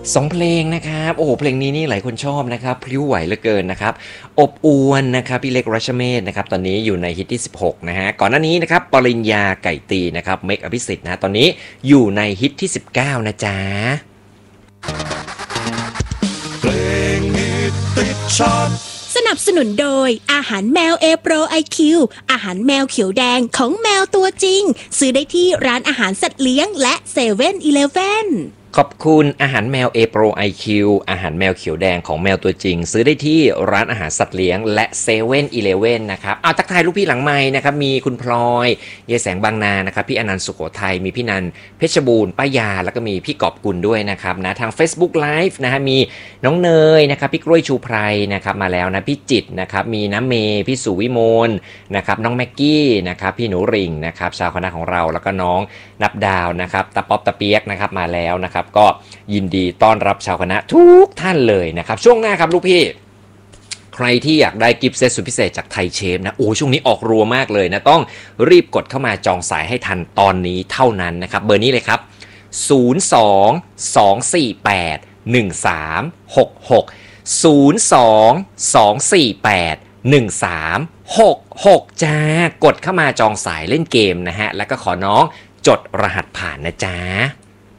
2เพลงนะครับโอ้โหเพลงนี้นี่หลายคนชอบนะครับพลิ้วไหวเหลือเกินนะครับอบอวนนะครับพี่เล็กรัชเมศนะครับตอนนี้อยู่ในฮิตที่16นะฮะก่อนหน้านี้นะครับปริญญาไก่ตีนะครับเมกอภิสิทธิ์นะตอนนี้อยู่ในฮิตที่19นะจ๊ะเพลงฮิตติดชาร์ตสนับสนุนโดยอาหารแมวเอโปรไอคิวอาหารแมวเขียวแดงของแมวตัวจริงซื้อได้ที่ร้านอาหารสัตว์เลี้ยงและเซเว่นอีเลฟเว่นขอบคุณอาหารแมว A Pro IQ อาหารแมวเขียวแดงของแมวตัวจริงซื้อได้ที่ร้านอาหารสัตว์เลี้ยงและเซเว่นอีเลฟเว่นนะครับเอาทักทายลูกพี่หลังไม้นะครับมีคุณพลอยเยแสงบางนานะครับพี่อนันต์สุโขทัยมีพี่นันเพชรบูรณ์ป้ายาแล้วก็มีพี่กอบกุลด้วยนะครับนะทาง Facebook Live นะฮะมีน้องเนยนะครับพี่กล้วยชูไพรนะครับมาแล้วนะพี่จิตนะครับมีน้ำเมพี่สุวิมลนะครับน้องแม็กกี้นะครับพี่หนูริ่งนะครับชาวคณะของเราแล้วก็น้องนับดาวนะครับตะป๊อบตะเปียกนะครับมาแล้วนะครับก็ยินดีต้อนรับชาวคณะทุกท่านเลยนะครับช่วงหน้าครับลูกพี่ใครที่อยากได้กิฟต์เซตสุดพิเศษจากไทยเชฟนะโอ้ช่วงนี้ออกรัวมากเลยนะต้องรีบกดเข้ามาจองสายให้ทันตอนนี้เท่านั้นนะครับเบอร์นี้เลยครับ02-248-1366 02-248-1366จ้ากดเข้ามาจองสายเล่นเกมนะฮะแล้วก็ขอน้องจดรหัสผ่านนะจ๊ะ